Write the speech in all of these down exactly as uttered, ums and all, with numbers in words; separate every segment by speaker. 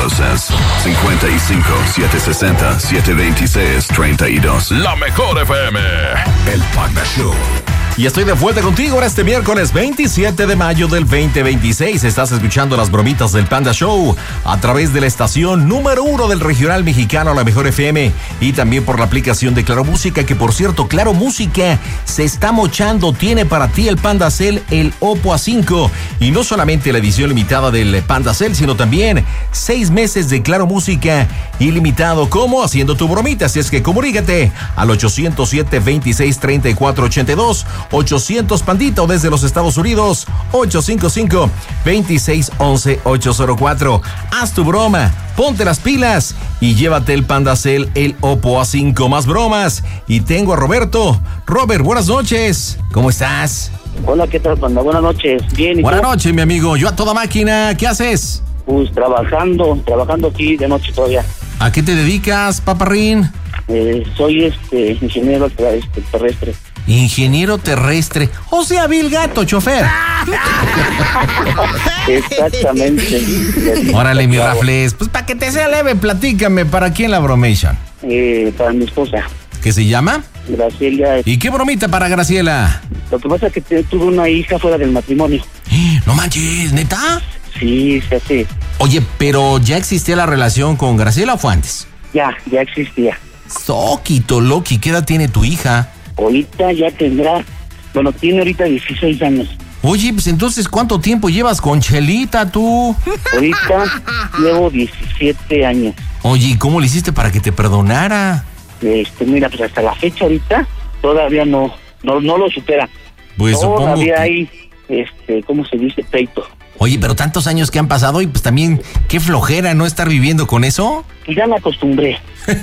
Speaker 1: Estados es cincuenta y cinco, setecientos sesenta, setecientos veintiséis, treinta y dos. La mejor F M. El Panda Show.
Speaker 2: Y estoy de vuelta contigo en este miércoles veintisiete de mayo del veinte veintiséis. Estás escuchando las bromitas del Panda Show a través de la estación número uno del regional mexicano, la mejor F M, y también por la aplicación de Claro Música, que por cierto, Claro Música se está mochando. Tiene para ti el Panda Cell, el Oppo A cinco, y no solamente la edición limitada del Panda Cell, sino también seis meses de Claro Música ilimitado. ¿Cómo? Haciendo tu bromita. Así es que comunícate al ochocientos siete, veintiséis, treinta y cuatro ochenta y dos. ochocientos Pandita, o desde los Estados Unidos ocho cinco cinco, veintiséis once, ochocientos cuatro. Haz tu broma, ponte las pilas y llévate el Panda Cell, el Oppo A cinco. Más bromas. Y tengo a Roberto. Robert, buenas noches. ¿Cómo estás?
Speaker 3: Hola, ¿qué tal, Panda? Buenas noches. Bien, ¿y
Speaker 2: Buenas
Speaker 3: tú?
Speaker 2: noches, mi amigo. Yo a toda máquina. ¿Qué haces?
Speaker 3: Pues trabajando, trabajando aquí de noche todavía.
Speaker 2: ¿A qué te dedicas, paparrín?
Speaker 3: Eh, soy este ingeniero este, terrestre.
Speaker 2: Ingeniero terrestre. O sea, Bill Gato, chofer.
Speaker 3: Exactamente.
Speaker 2: Órale, mi Rafles. Pues para que te sea leve, platícame, ¿para quién la bromation?
Speaker 3: Eh, para mi esposa.
Speaker 2: ¿Qué se llama?
Speaker 3: Graciela.
Speaker 2: ¿Y qué bromita para Graciela?
Speaker 3: Lo que pasa es que te, tuve una hija fuera del matrimonio.
Speaker 2: No manches, ¿neta?
Speaker 3: Sí, se hace.
Speaker 2: Oye, pero ¿ya existía la relación con Graciela o fue antes?
Speaker 3: Ya, ya existía.
Speaker 2: Soquito, Loki, ¿qué edad tiene tu hija?
Speaker 3: Ahorita ya tendrá, bueno, tiene ahorita dieciséis años.
Speaker 2: Oye, pues entonces, ¿cuánto tiempo llevas con Chelita tú?
Speaker 3: Ahorita llevo diecisiete años.
Speaker 2: Oye, ¿y cómo le hiciste para que te perdonara?
Speaker 3: Este, mira, pues hasta la fecha ahorita todavía no, no, no lo supera.
Speaker 2: Pues
Speaker 3: todavía
Speaker 2: supongo que...
Speaker 3: hay, este, ¿cómo se dice? Pleito.
Speaker 2: Oye, pero tantos años que han pasado y pues también, qué flojera no estar viviendo con eso.
Speaker 3: Y ya me acostumbré.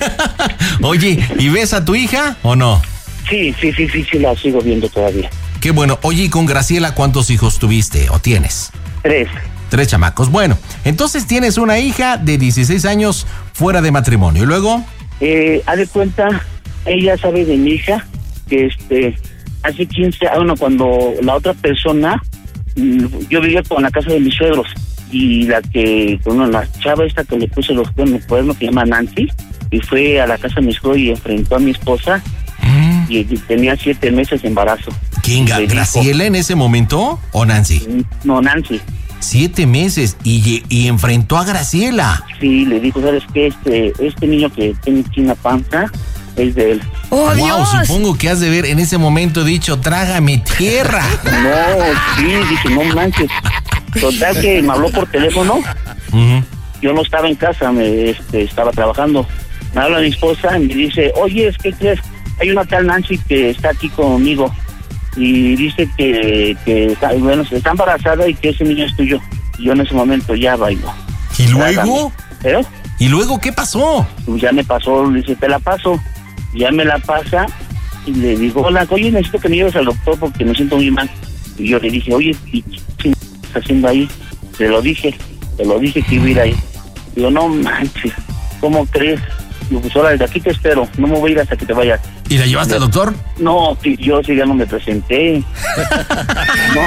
Speaker 2: Oye, ¿y ves a tu hija o no?
Speaker 3: Sí, sí, sí, sí, sí, la sigo viendo todavía.
Speaker 2: Qué bueno. Oye, ¿y con Graciela cuántos hijos tuviste o tienes?
Speaker 3: Tres.
Speaker 2: Tres chamacos. Bueno, entonces tienes una hija de dieciséis años fuera de matrimonio. ¿Y luego?
Speaker 3: Eh, haz de cuenta, ella sabe de mi hija que este, hace quince años, bueno, cuando la otra persona, yo vivía con la casa de mis suegros, y la que, bueno, la chava esta que le puse los cuernos, que se llama Nancy, y fue a la casa de mis suegros y enfrentó a mi esposa, mm. y, y tenía siete meses de embarazo.
Speaker 2: ¿Quién? ¿Graciela en ese momento o Nancy?
Speaker 3: No, Nancy.
Speaker 2: Siete meses y, y enfrentó a Graciela.
Speaker 3: Sí, le dijo, ¿sabes qué? Este, este niño que tiene aquí una panza es de él.
Speaker 2: ¡Oh, wow, Dios! Supongo que has de ver en ese momento dicho, trágame tierra.
Speaker 3: No, sí, dije, no manches. Total que me habló por teléfono. Uh-huh. Yo no estaba en casa, me este, estaba trabajando. Me habla mi esposa y me dice, oye, ¿qué crees? Hay una tal Nancy que está aquí conmigo y dice que, que está, bueno, está embarazada y que ese niño es tuyo. Y yo en ese momento ya bailo.
Speaker 2: ¿Y luego?
Speaker 3: ¿Eh?
Speaker 2: ¿Y luego qué pasó?
Speaker 3: Pues ya me pasó, le dice, te la paso. Ya me la pasa y le digo, hola, oye, necesito que me lleves al doctor porque me siento muy mal. Y yo le dije, oye, ¿qué estás haciendo ahí? Te lo dije, te lo dije que iba a ir ahí. Digo, no manches, ¿cómo crees? Digo, pues ahora desde aquí te espero, no me voy a ir hasta que te vayas.
Speaker 2: ¿Y la llevaste al doctor?
Speaker 3: No, yo sí ya no me presenté. No,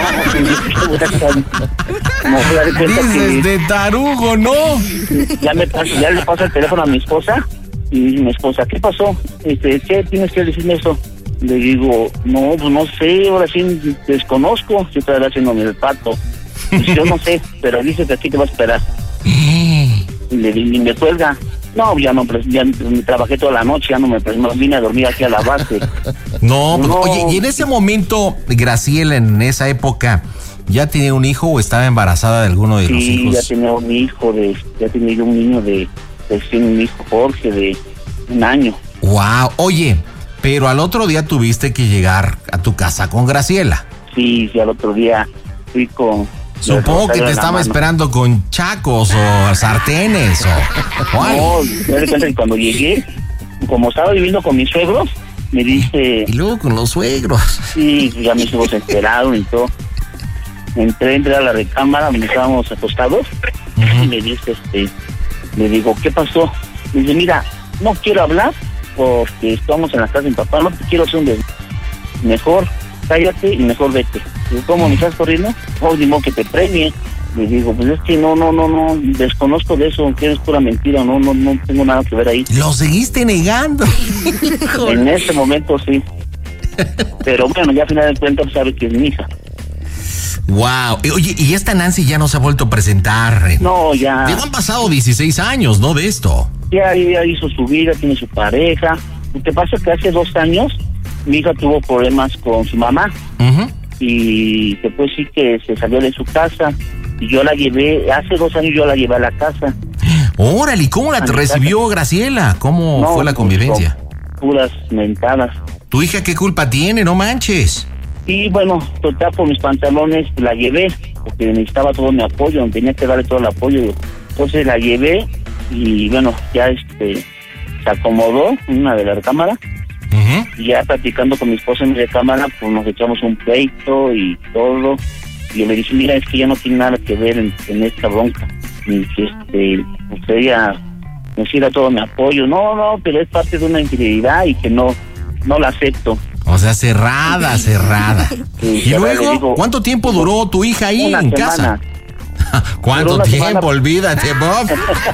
Speaker 3: no me dar cuenta
Speaker 2: que... de tarugo, ¿no?
Speaker 3: Ya me paso, ya le paso el teléfono a mi esposa y mi esposa, ¿qué pasó? Este, ¿qué tienes que decirme eso? Le digo, no, pues no sé, ahora sí desconozco, si estoy haciendo el pato. Pues yo no sé, pero dice que aquí te va a esperar. Y le y me cuelga. No, ya no, ya trabajé toda la noche, ya no me, me vine a dormir aquí a la base.
Speaker 2: No, pues, no. Oye, y en ese momento, Graciela, en esa época, ¿ya tenía un hijo o estaba embarazada de alguno de
Speaker 3: sí,
Speaker 2: los hijos?
Speaker 3: Sí, ya tenía un hijo, de, ya tenía un niño de, de, de un hijo Jorge de un año.
Speaker 2: Wow, oye, pero al otro día tuviste que llegar a tu casa con Graciela.
Speaker 3: Sí, sí, al otro día fui con...
Speaker 2: Supongo que te estaba mano. esperando con chacos o sartenes o... ¿Cuál?
Speaker 3: No, me di cuenta que cuando llegué, como estaba viviendo con mis suegros, me dice...
Speaker 2: Y luego con los suegros.
Speaker 3: Sí, ya mis suegros se enteraron y todo. Entré, entré a la recámara donde estábamos acostados, uh-huh. y me dice, este, le digo, ¿qué pasó? Me dice, mira, no quiero hablar porque estamos en la casa de mi papá, no te quiero hacer un des... Mejor cállate y mejor vete. Digo, ¿cómo me estás corriendo? Oh, digo que te premie. Le digo, pues es que no, no, no, no, desconozco de eso, que es pura mentira, no, no, no tengo nada que ver ahí.
Speaker 2: Lo seguiste negando.
Speaker 3: En ese momento sí. Pero bueno, ya a final de cuentas sabe que es mi hija.
Speaker 2: Wow. Oye, ¿y esta Nancy ya no se ha vuelto a presentar?
Speaker 3: No, ya.
Speaker 2: Ya han pasado dieciséis años, ¿no? De esto.
Speaker 3: Ya, ya hizo su vida, tiene su pareja. Lo que pasa es que hace dos años mi hija tuvo problemas con su mamá.
Speaker 2: Uh-huh.
Speaker 3: Y después sí que se salió de su casa. Y yo la llevé, hace dos años yo la llevé a la casa.
Speaker 2: Órale, ¿y cómo la
Speaker 3: a
Speaker 2: recibió casa. Graciela? ¿Cómo no, fue la convivencia?
Speaker 3: Puras mentadas.
Speaker 2: ¿Tu hija qué culpa tiene? No manches.
Speaker 3: Y bueno, total, por mis pantalones la llevé, porque necesitaba todo mi apoyo, tenía que darle todo el apoyo. Entonces la llevé y bueno, ya este se acomodó en una de las cámaras.
Speaker 2: Uh-huh.
Speaker 3: Y ya platicando con mi esposa en mi recámara, pues nos echamos un pleito y todo. Y yo le dije, mira, es que ya no tiene nada que ver en, en esta bronca. Y que este, pues ella necesita todo mi apoyo. No, no, pero es parte de una infidelidad y que no, no la acepto.
Speaker 2: O sea, cerrada, cerrada.
Speaker 3: Sí,
Speaker 2: y luego,
Speaker 3: digo,
Speaker 2: ¿cuánto tiempo duró tu hija ahí
Speaker 3: una
Speaker 2: en
Speaker 3: semana.
Speaker 2: casa? ¿Cuánto tiempo? Semana. Olvídate, Bob.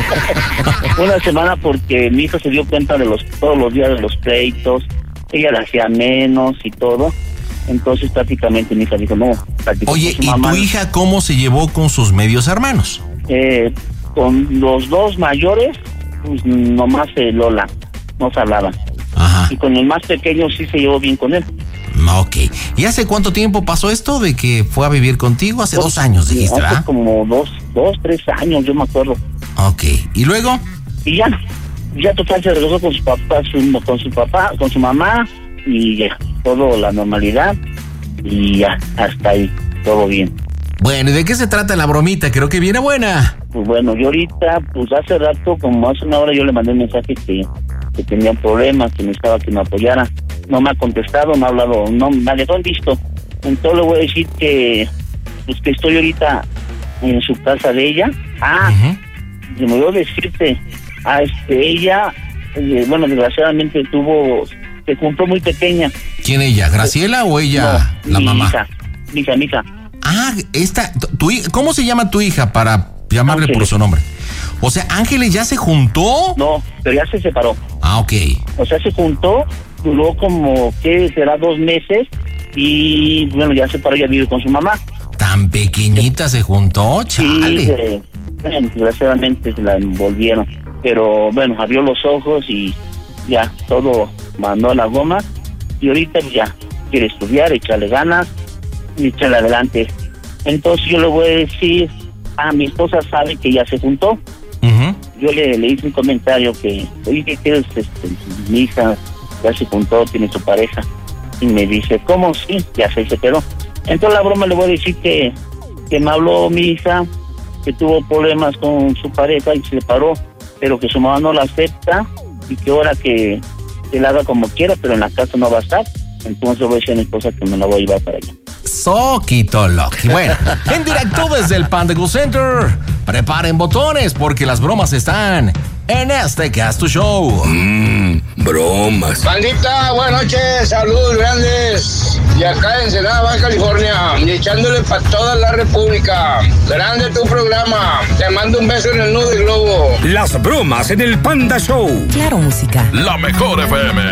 Speaker 3: Una semana porque mi hija se dio cuenta de los todos los días de los pleitos. Ella la hacía menos y todo. Entonces prácticamente mi hija dijo, no.
Speaker 2: Oye, ¿y mamá, tu hija cómo se llevó con sus medios hermanos?
Speaker 3: Eh, con los dos mayores, pues nomás eh, Lola, no se hablaban.
Speaker 2: Ajá.
Speaker 3: Y con el más pequeño sí se llevó bien con él.
Speaker 2: Ok. ¿Y hace cuánto tiempo pasó esto de que fue a vivir contigo? Hace dos, dos años, dijiste,
Speaker 3: hace
Speaker 2: ¿verdad?
Speaker 3: Hace como dos, dos, tres años, yo me acuerdo.
Speaker 2: Ok. ¿Y luego?
Speaker 3: Y ya, ya total se regresó con su papá, su, con su papá, con su mamá, y ya, todo la normalidad, y ya, hasta ahí, todo bien.
Speaker 2: Bueno, ¿y de qué se trata la bromita? Creo que viene buena.
Speaker 3: Pues bueno, yo ahorita, pues hace rato, como hace una hora, yo le mandé un mensaje que, que tenía problemas, que necesitaba que me apoyara. No me ha contestado, no ha hablado, no me dejó en visto. Entonces le voy a decir que, pues que estoy ahorita en su casa de ella. Ah, uh-huh. Se me olvidó decirte, a este, ella, eh, bueno, desgraciadamente tuvo, se juntó muy pequeña.
Speaker 2: ¿Quién ella? ¿Graciela o ella,
Speaker 3: no,
Speaker 2: la
Speaker 3: mi
Speaker 2: mamá?
Speaker 3: Hija, mi hija, mi hija.
Speaker 2: Ah, esta, tu, ¿cómo se llama tu hija para llamarle Ángeles. Por su nombre? O sea, ¿Ángeles ya se juntó?
Speaker 3: No, pero ya se separó.
Speaker 2: Ah, ok.
Speaker 3: O sea, se juntó, duró como, ¿qué será? Dos meses y, bueno, ya se separó, ya vive con su mamá.
Speaker 2: ¿Tan pequeñita se juntó? Chale.
Speaker 3: Sí, eh, bueno, desgraciadamente se la envolvieron. Pero, bueno, abrió los ojos y ya, todo mandó a la goma. Y ahorita ya quiere estudiar, echarle ganas y echarle adelante. Entonces yo le voy a decir, a mi esposa sabe que ya se juntó.
Speaker 2: Uh-huh.
Speaker 3: Yo le, le hice un comentario que, oye, ¿qué quieres? Este, mi hija ya se juntó, tiene su pareja. Y me dice, ¿cómo? Sí, ya se quedó. Entonces la broma le voy a decir que, que me habló mi hija, que tuvo problemas con su pareja y se separó, pero que su mamá no la acepta y que ahora que, que la haga como quiera, pero en la casa no va a estar. Entonces voy a decir a mi esposa que me la voy a llevar para allá.
Speaker 2: Soquito Loki. Bueno, en directo desde el Panda Go Center. Preparen botones porque las bromas están en este Casto Show.
Speaker 1: Mmm, bromas.
Speaker 4: Pandita, buenas noches, saludos grandes. Y acá en Ensenada, Baja California, y echándole para toda la República. Grande tu programa. Te mando un beso en el nudo y globo.
Speaker 1: Las bromas en el Panda Show.
Speaker 5: Claro, música.
Speaker 1: La mejor F M.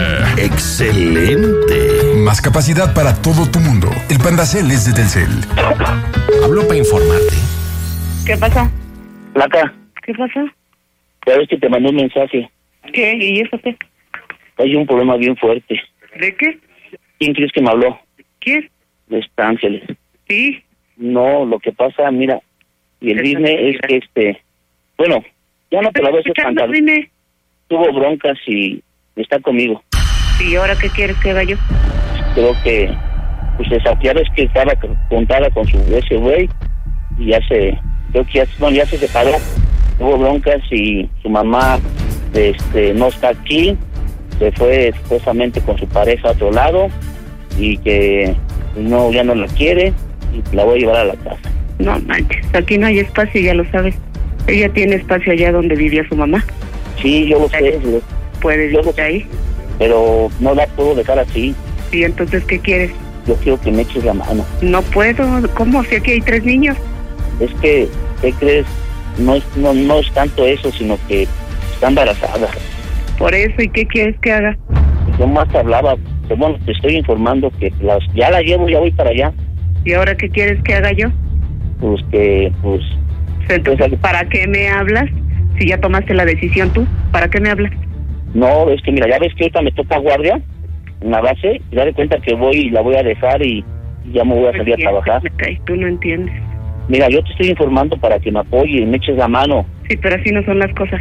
Speaker 1: Excelente.
Speaker 6: Más capacidad para todo tu mundo. El Pandacel es de Telcel.
Speaker 2: Hablo para informarte.
Speaker 7: ¿Qué pasó?
Speaker 3: Placa,
Speaker 7: ¿Qué pasó?
Speaker 3: ya ves que te mandé un mensaje.
Speaker 7: ¿Qué? ¿Y eso qué?
Speaker 3: Hay un problema bien fuerte.
Speaker 7: ¿De qué?
Speaker 3: ¿Quién crees que me habló?
Speaker 7: ¿Quién?
Speaker 3: De esta Ángeles.
Speaker 7: ¿Sí?
Speaker 3: No, lo que pasa, mira, y el business es que este, bueno, ya no te la voy a espantar.
Speaker 7: Dime.
Speaker 3: Tuvo broncas y está conmigo.
Speaker 7: ¿Y ahora qué quieres que haga yo?
Speaker 3: Creo que, pues esa, ya ves que estaba juntada con su ese güey y ya se, creo que ya, bueno, ya se separó. Tuvo broncas y su mamá, este, no está aquí, se fue supuestamente con su pareja a otro lado y que no, ya no la quiere y la voy a llevar a la casa.
Speaker 7: No manches, aquí no hay espacio, ya lo sabes. Ella tiene espacio allá donde vivía su mamá.
Speaker 3: Sí, yo lo sé. Lo,
Speaker 7: ¿Puedes
Speaker 3: yo lo
Speaker 7: ir ahí?
Speaker 3: Pero no la puedo dejar así.
Speaker 7: ¿Y entonces qué quieres?
Speaker 3: Yo quiero que me eches la mano.
Speaker 7: No puedo, ¿cómo? Si aquí hay tres niños.
Speaker 3: Es que, ¿qué crees? No es, no, no es tanto eso, sino que está embarazada.
Speaker 7: Por eso, ¿y qué quieres que haga?
Speaker 3: Yo más te hablaba, pero bueno, te estoy informando que las, ya la llevo, ya voy para allá.
Speaker 7: ¿Y ahora qué quieres que haga yo?
Speaker 3: Pues que, pues...
Speaker 7: Entonces, ¿para qué me hablas? Si ya tomaste la decisión tú, ¿para qué me hablas?
Speaker 3: No, es que mira, ya ves que ahorita me toca guardia en la base, y ya de cuenta que voy y la voy a dejar y, y ya me voy a salir a trabajar.
Speaker 7: Ay, tú no entiendes.
Speaker 3: Mira, yo te estoy informando para que me apoye y me eches la mano.
Speaker 7: Sí, pero así no son las cosas.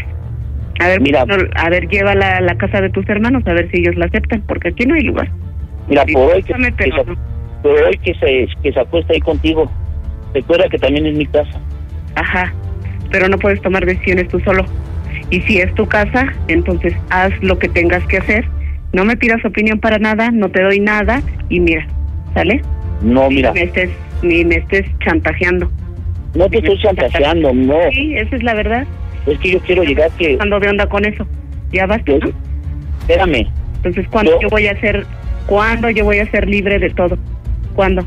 Speaker 7: A ver,
Speaker 3: mira,
Speaker 7: no, a ver, llévala a la casa de tus hermanos a ver si ellos la aceptan, porque aquí no hay lugar.
Speaker 3: Mira,
Speaker 7: Sí,
Speaker 3: por hoy que,
Speaker 7: déjame,
Speaker 3: que,
Speaker 7: pero
Speaker 3: se,
Speaker 7: no.
Speaker 3: por hoy que se que se acuesta ahí contigo, recuerda que también es mi casa.
Speaker 7: Ajá, pero no puedes tomar decisiones tú solo. Y si es tu casa, entonces haz lo que tengas que hacer. No me pidas opinión para nada, no te doy nada y mira, ¿sale?
Speaker 3: No, mira.
Speaker 7: Ni me estés, ni me estés chantajeando.
Speaker 3: No te estoy chantajeando, no.
Speaker 7: Sí, esa es la verdad.
Speaker 3: Es que yo quiero llegar que...
Speaker 7: ¿Cuándo de onda con eso? ¿Ya basta?
Speaker 3: Yo,
Speaker 7: ¿no?
Speaker 3: Espérame.
Speaker 7: Entonces, ¿cuándo
Speaker 3: yo,
Speaker 7: yo voy a ser, cuándo yo voy a ser libre de todo? ¿Cuándo?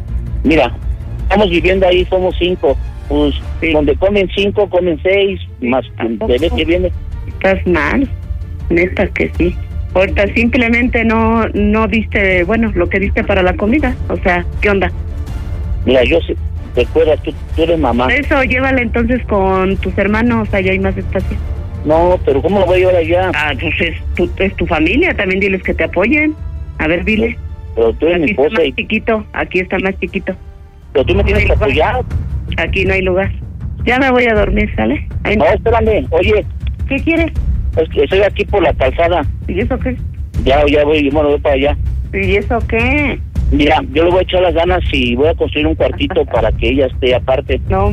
Speaker 3: Mira, estamos viviendo ahí, somos cinco. Pues, sí. Donde comen cinco, comen seis, sí, más el bebé que viene.
Speaker 7: Estás mal, neta que sí. Ahorita simplemente no no diste, bueno, lo que diste para la comida. O sea, ¿qué onda?
Speaker 3: Mira, yo sé, recuerda, tú, tú eres mamá.
Speaker 7: Por eso, llévala entonces con tus hermanos, allá hay más espacio.
Speaker 3: No, pero ¿cómo lo voy a llevar allá?
Speaker 7: Ah, pues es tu, es tu familia, también diles que te apoyen. A ver, dile.
Speaker 3: Pero tú eres mi esposa.
Speaker 7: Aquí está más
Speaker 3: y...
Speaker 7: chiquito, aquí está más chiquito.
Speaker 3: Pero tú me tienes que apoyar.
Speaker 7: Aquí no hay lugar. Ya me voy a dormir, ¿sale? Ahí
Speaker 3: no, espérame, oye.
Speaker 7: ¿Qué quieres?
Speaker 3: Es que estoy aquí por la calzada.
Speaker 7: ¿Y eso qué?
Speaker 3: Ya, ya voy, bueno, voy para allá.
Speaker 7: ¿Y eso qué?
Speaker 3: Mira, yo le voy a echar las ganas y voy a construir un cuartito para que ella esté aparte.
Speaker 7: No,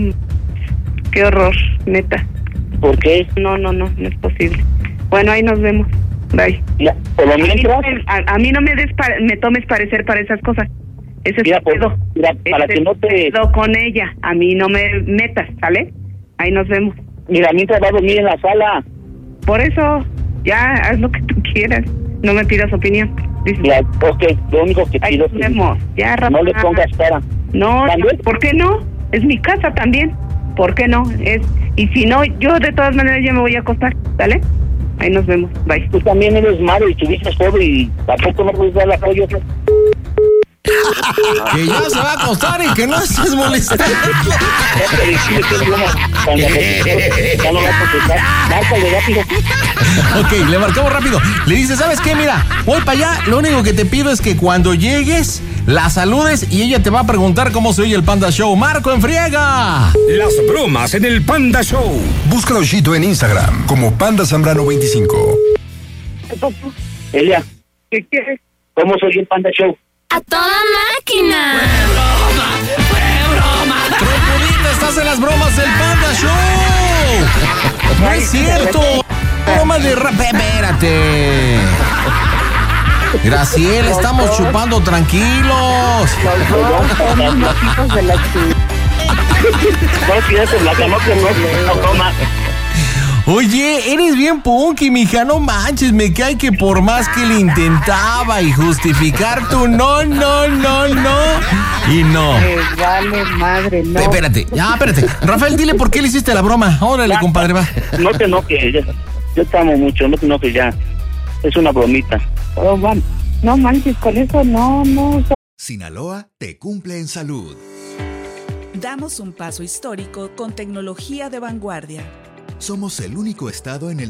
Speaker 7: qué horror, neta.
Speaker 3: ¿Por qué?
Speaker 7: No, no, no, no es posible. Bueno, ahí nos vemos. Bye.
Speaker 3: Ya, por lo mientras...
Speaker 7: A mí, a, a mí no me des pa- me tomes parecer para esas cosas. Ese
Speaker 3: mira,
Speaker 7: es tu pedo.
Speaker 3: Mira, para
Speaker 7: Ese
Speaker 3: que no te...
Speaker 7: pedo con ella. A mí no me metas, ¿sale? Ahí nos vemos.
Speaker 3: Mira, mientras va a dormir en la sala.
Speaker 7: Por eso, ya, haz lo que tú quieras. No me pidas opinión. Dices,
Speaker 3: mira, ok, lo único que pido es que
Speaker 7: ya,
Speaker 3: no le pongas cara.
Speaker 7: No, ¿por qué no? Es mi casa también. ¿Por qué no? Es Y si no, yo de todas maneras ya me voy a acostar, ¿sale? Ahí nos vemos, bye.
Speaker 3: Tú también eres madre y tuviste todo y tampoco no puedes dar apoyo.
Speaker 2: Que ya se va a acostar y que no estés molestando. Ok, le marcamos rápido. Le dice, ¿sabes qué? Mira, voy para allá. Lo único que te pido es que cuando llegues, la saludes y ella te va a preguntar cómo se oye el Panda Show. ¡Marco, en friega!
Speaker 6: Las bromas en el Panda Show. Búscalo, Chito, en Instagram como Panda Zambrano veinticinco.
Speaker 3: Elia,
Speaker 7: ¿qué quieres?
Speaker 3: ¿Cómo soy el Panda Show?
Speaker 5: ¡A toda máquina!
Speaker 2: ¡Fue broma! ¡Fue broma! ¡Trocudita, estás en las bromas del Panda Show! ¡No es cierto! ¡Broma de rap! ¡Espérate! Graciela, estamos chupando tranquilos. Oye, eres bien punky, mija, no manches, me cae que por más que le intentaba y justificar tu no, no, no, no, y no.
Speaker 7: Eh, vale, madre, no.
Speaker 2: Espérate, ya, espérate. Rafael, dile por qué le hiciste la broma. Órale, ya, compadre, va.
Speaker 3: No te enojes, yo, yo te amo mucho, no te enojes ya. Es una bromita.
Speaker 7: Oh, man. No manches, con eso no, no.
Speaker 8: Sinaloa te cumple en salud.
Speaker 9: Damos un paso histórico con tecnología de vanguardia.
Speaker 8: Somos el único estado en el